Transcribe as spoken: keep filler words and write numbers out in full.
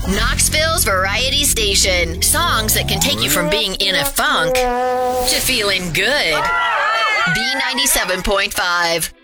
Knoxville's Variety Station. Songs that can take you from being in a funk to feeling good. B ninety-seven point five.